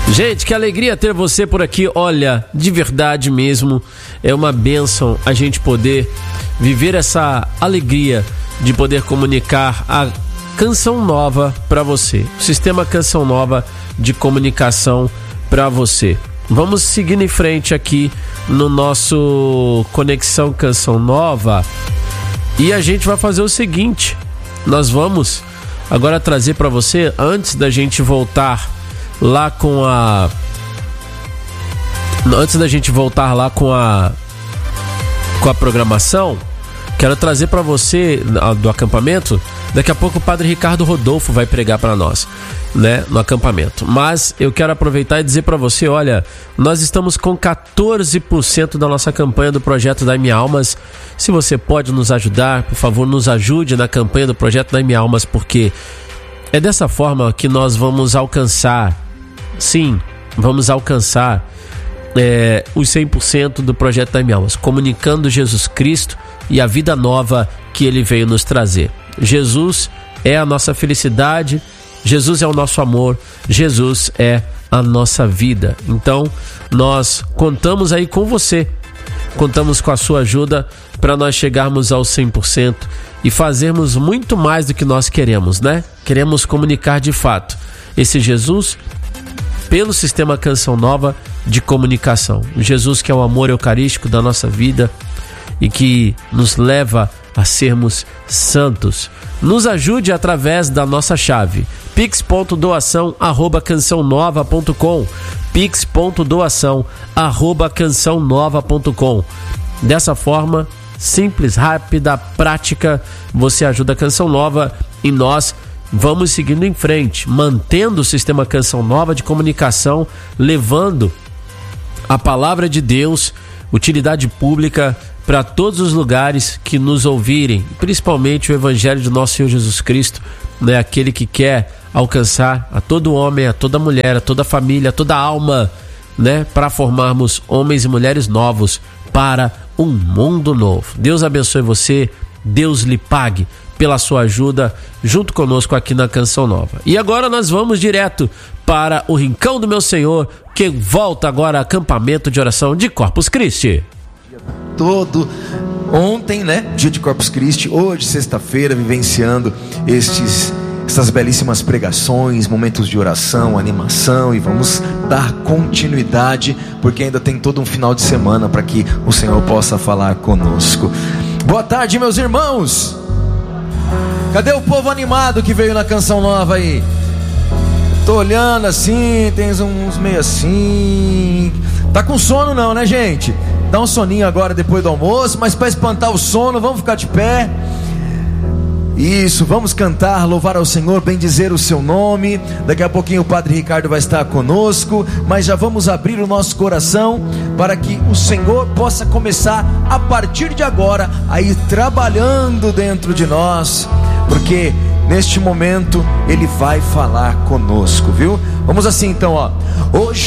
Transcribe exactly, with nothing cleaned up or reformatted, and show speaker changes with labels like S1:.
S1: Gente, que alegria ter você por aqui. Olha, de verdade mesmo, é uma bênção a gente poder viver essa alegria de poder comunicar a Canção Nova para você, o sistema Canção Nova de comunicação para você. Vamos seguindo em frente aqui no nosso Conexão Canção Nova e a gente vai fazer o seguinte: nós vamos agora trazer para você, antes da gente voltar lá com a antes da gente voltar lá com a com a programação, quero trazer para você do acampamento. Daqui a pouco o Padre Ricardo Rodolfo vai pregar para nós, né, no acampamento. Mas eu quero aproveitar e dizer para você, olha, nós estamos com quatorze por cento da nossa campanha do projeto Dai-me Almas. Se você pode nos ajudar, por favor, nos ajude na campanha do projeto Dai-me Almas, porque é dessa forma que nós vamos alcançar, sim, vamos alcançar é, os cem por cento do projeto Dai-me Almas, comunicando Jesus Cristo e a vida nova que Ele veio nos trazer. Jesus é a nossa felicidade, Jesus é o nosso amor, Jesus é a nossa vida. Então, nós contamos aí com você, contamos com a sua ajuda para nós chegarmos aos cem por cento e fazermos muito mais do que nós queremos, né? Queremos comunicar de fato esse Jesus pelo sistema Canção Nova de comunicação. Jesus que é o amor eucarístico da nossa vida e que nos leva a sermos santos. Nos ajude através da nossa chave pix ponto doação arroba canção nova ponto com, pix ponto doação arroba canção nova ponto com. Dessa forma, simples, rápida, prática, você ajuda a Canção Nova e nós vamos seguindo em frente, mantendo o sistema Canção Nova de comunicação, levando a palavra de Deus, utilidade pública, para todos os lugares que nos ouvirem, principalmente o Evangelho de nosso Senhor Jesus Cristo, né? Aquele que quer alcançar a todo homem, a toda mulher, a toda família, a toda alma, né? Para formarmos homens e mulheres novos para um mundo novo. Deus abençoe você, Deus lhe pague pela sua ajuda junto conosco aqui na Canção Nova. E agora nós vamos direto para o Rincão do Meu Senhor, que volta agora a acampamento de oração de Corpus Christi.
S2: Todo ontem, né, dia de Corpus Christi, hoje sexta-feira, vivenciando estes essas belíssimas pregações, momentos de oração, animação, e vamos dar continuidade, porque ainda tem todo um final de semana para que o Senhor possa falar conosco. Boa tarde, meus irmãos. Cadê o povo animado que veio na Canção Nova aí? Tô olhando assim, tem uns meio assim. Tá com sono não, né, gente? Dá um soninho agora depois do almoço, mas para espantar o sono, vamos ficar de pé. Isso, vamos cantar, louvar ao Senhor, bendizer o seu nome. Daqui a pouquinho o Padre Ricardo vai estar conosco, mas já vamos abrir o nosso coração para que o Senhor possa começar a partir de agora a ir trabalhando dentro de nós, porque neste momento Ele vai falar conosco, viu? Vamos assim então, ó. Hoje